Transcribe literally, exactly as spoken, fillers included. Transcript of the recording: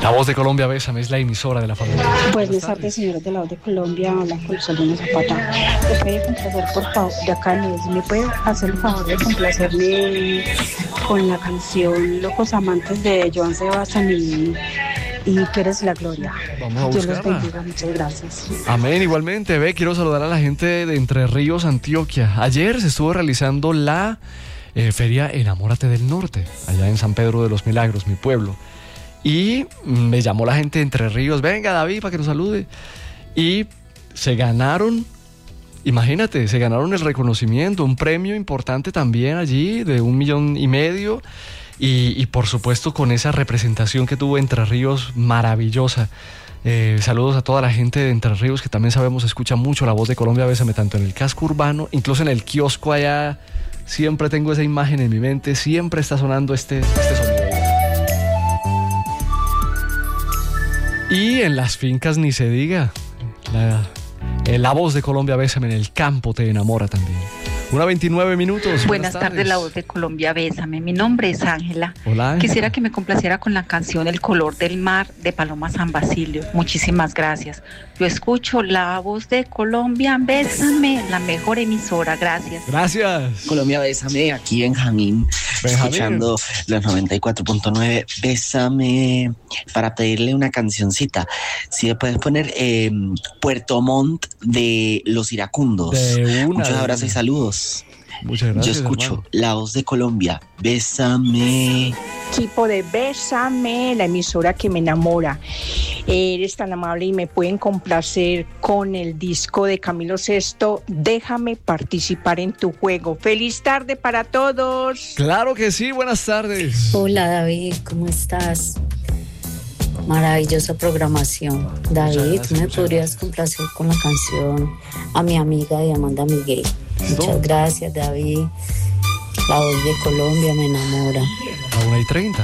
La Voz de Colombia, Bésame, es la emisora de la familia. Buenas tardes, señores de La Voz de Colombia. Habla con Solina Zapata. ¿Me puede complacer, por favor, de acá en el, ¿me puede hacer el favor de complacerme con la canción Locos Amantes de Joan Sebastián y, y Tú Eres la Gloria? Vamos a Dios los buscarla. bendiga, muchas gracias. Amén, igualmente. Ve, quiero saludar a la gente de Entre Ríos, Antioquia. Ayer se estuvo realizando la eh, feria Enamórate del Norte, allá en San Pedro de los Milagros, mi pueblo. Y me llamó la gente de Entre Ríos, venga David, para que nos salude. Y se ganaron, imagínate, se ganaron el reconocimiento, un premio importante también allí de un millón y medio. Y, y por supuesto con esa representación que tuvo Entre Ríos maravillosa. Eh, saludos a toda la gente de Entre Ríos que también sabemos escucha mucho La Voz de Colombia, Bésame, tanto en el casco urbano, incluso en el kiosco allá. Siempre tengo esa imagen en mi mente, siempre está sonando este, este sonido. Y en las fincas ni se diga. La, eh, la Voz de Colombia, Bésame, en el campo te enamora también. Una veintinueve minutos. Buenas, Buenas tardes. tardes, La Voz de Colombia, Bésame. Mi nombre es Ángela. Hola, Ángela. Quisiera que me complaciera con la canción El color del mar de Paloma San Basilio. Muchísimas gracias. Yo escucho La Voz de Colombia, Bésame, la mejor emisora. Gracias. Gracias. Colombia, Bésame, aquí Benjamín, Benjamín. escuchando los noventa y cuatro punto nueve. Bésame, para pedirle una cancioncita. Si le puedes poner eh, Puerto Montt de Los Iracundos. De una, Muchos de abrazos una. y saludos. Muchas gracias. Yo escucho hermano. La Voz de Colombia, Bésame. Equipo de Bésame, la emisora que me enamora. Eres tan amable y me pueden complacer con el disco de Camilo Sesto, Déjame participar en tu juego. ¡Feliz tarde para todos! Claro que sí, buenas tardes. Hola David, ¿cómo estás? Maravillosa programación. David, gracias, ¿tú me muchas podrías gracias. complacer con la canción a mi amiga Diamanda Miguel? Muchas No. gracias, David. La Voz de Colombia me enamora. A una y treinta.